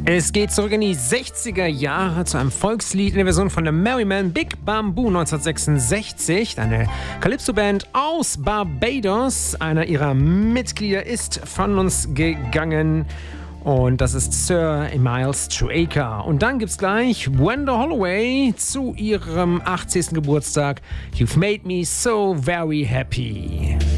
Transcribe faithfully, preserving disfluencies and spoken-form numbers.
Es geht zurück in die sechziger Jahre zu einem Volkslied in der Version von The Merrymen, Big Bamboo neunzehnhundertsechsundsechzig. Eine Calypso-Band aus Barbados. Einer ihrer Mitglieder ist von uns gegangen. Und das ist Sir Miles Truaker. Und dann gibt's gleich Wanda Holloway zu ihrem achtzigsten Geburtstag. You've made me so very happy.